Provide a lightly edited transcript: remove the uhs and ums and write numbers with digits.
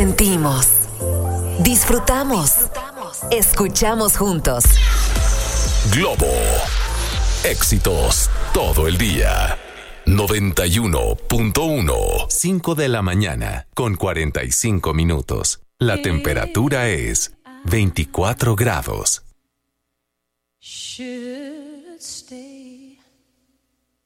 Sentimos, disfrutamos, escuchamos juntos. Globo. Éxitos todo el día. 91.1. 5 de la mañana con 45 minutos. La temperatura es 24 grados. Should